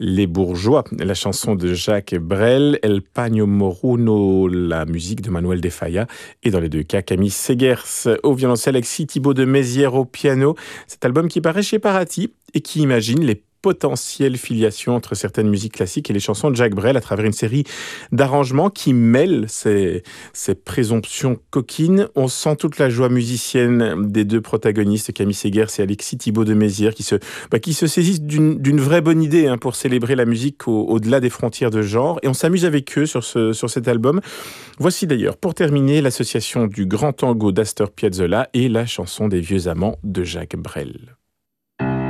Les Bourgeois, la chanson de Jacques Brel, El Paño Moruno, la musique de Manuel de Falla, et dans les deux cas, Camille Segers au violoncelle, Alexis Thibault de Mézières au piano. Cet album qui paraît chez Paraty et qui imagine les potentielle filiation entre certaines musiques classiques et les chansons de Jacques Brel à travers une série d'arrangements qui mêlent ces présomptions coquines. On sent toute la joie musicienne des deux protagonistes, Camille Segers et Alexis Thibault de Mézières, qui se saisissent d'une vraie bonne idée pour célébrer la musique au-delà des frontières de genre. Et on s'amuse avec eux sur cet album. Voici d'ailleurs, pour terminer, l'association du grand tango d'Astor Piazzolla et la chanson des vieux amants de Jacques Brel.